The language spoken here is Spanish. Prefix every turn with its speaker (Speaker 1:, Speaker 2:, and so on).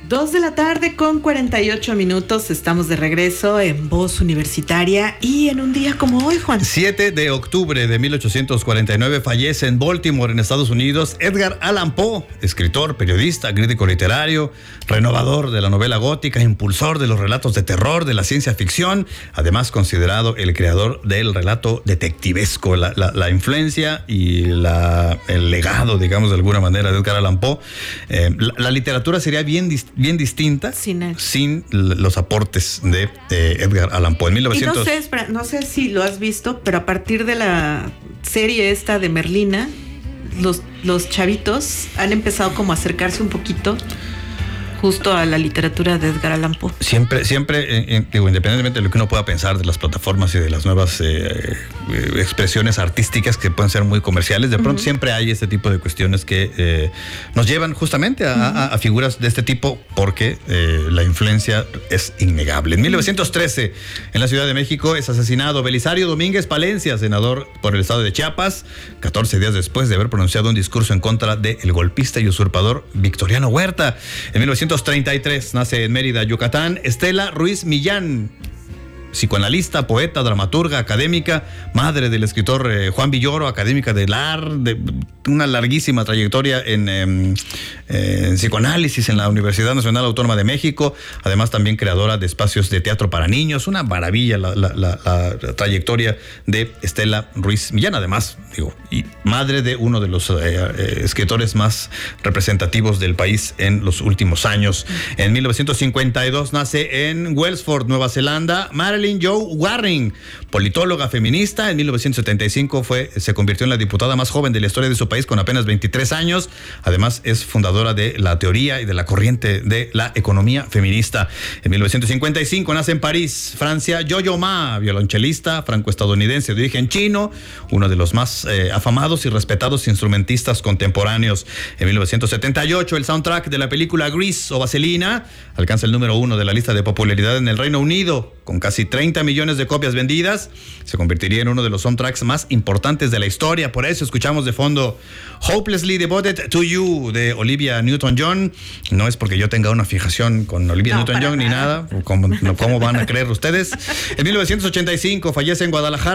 Speaker 1: 2:48 estamos de regreso en Voz Universitaria y en un día como hoy, Juan.
Speaker 2: 7 de octubre de 1849 fallece en Baltimore, en Estados Unidos, Edgar Allan Poe, escritor, periodista, crítico literario, renovador de la novela gótica, impulsor de los relatos de terror, de la ciencia ficción, además considerado el creador del relato detectivesco. La influencia y el legado, digamos de alguna manera, de Edgar Allan Poe. La literatura sería bien distinta sin los aportes de Edgar Allan Poe. En 1900...
Speaker 1: Y no sé si lo has visto, pero a partir de la serie esta de Merlina, los chavitos han empezado como a acercarse un poquito justo a la literatura de Edgar Allan Poe.
Speaker 2: Siempre, independientemente de lo que uno pueda pensar de las plataformas y de las nuevas expresiones artísticas que pueden ser muy comerciales, de pronto siempre hay este tipo de cuestiones que nos llevan justamente a figuras de este tipo, porque la influencia es innegable. En 1913, en la Ciudad de México, es asesinado Belisario Domínguez Palencia, senador por el estado de Chiapas, 14 días después de haber pronunciado un discurso en contra del golpista y usurpador Victoriano Huerta. En 1933 nace en Mérida, Yucatán, Estela Ruiz Millán, psicoanalista, poeta, dramaturga, académica, madre del escritor Juan Villoro, académica de una larguísima trayectoria en psicoanálisis en la Universidad Nacional Autónoma de México, además también creadora de espacios de teatro para niños. Una maravilla la trayectoria de Estela Ruiz Millán, además, y madre de uno de los escritores más representativos del país en los últimos años. En 1952 nace en Wellsford, Nueva Zelanda, Marilyn Jo Warring, politóloga feminista. En 1975 se convirtió en la diputada más joven de la historia de su país con apenas 23 años. Además es fundadora de la teoría y de la corriente de la economía feminista. En 1955 nace en París, Francia, Yo-Yo Ma, violonchelista franco-estadounidense de origen chino, uno de los más afamados y respetados instrumentistas contemporáneos. En 1978 el soundtrack de la película Grease o Vaselina alcanza el número 1 de la lista de popularidad en el Reino Unido, con casi 30 millones de copias vendidas. Se convertiría en uno de los soundtracks más importantes de la historia. Por eso escuchamos de fondo Hopelessly Devoted to You de Olivia Newton-John. No es porque yo tenga una fijación con Olivia Newton-John ni nada. ¿Cómo van a creer ustedes? En 1985 fallece en Guadalajara